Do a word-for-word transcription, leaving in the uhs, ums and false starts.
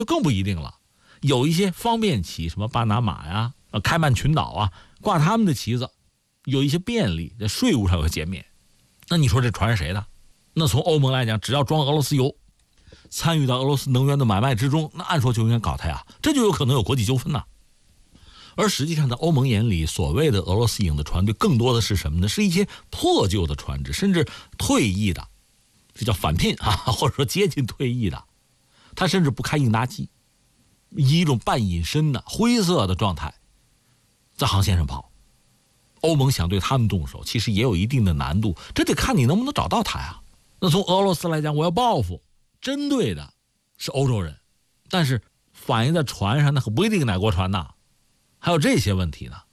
就更不一定了。有一些方便旗，什么巴拿马呀、开曼群岛啊，挂他们的旗子，有一些便利，在税务上有减免。那你说这船是谁的？那从欧盟来讲，只要装俄罗斯油，参与到俄罗斯能源的买卖之中，那按说就应该搞它呀，这就有可能有国际纠纷呐。而实际上，在欧盟眼里，所谓的俄罗斯影的船队，更多的是什么呢？是一些破旧的船只，甚至退役的，这叫返聘啊，或者说接近退役的，他甚至不开应答机，以一种半隐身的灰色的状态在航线上跑。欧盟想对他们动手，其实也有一定的难度，这得看你能不能找到他呀。那从俄罗斯来讲，我要报复，针对的是欧洲人，但是反映在船上，那可不一定哪国船呐，还有这些问题呢。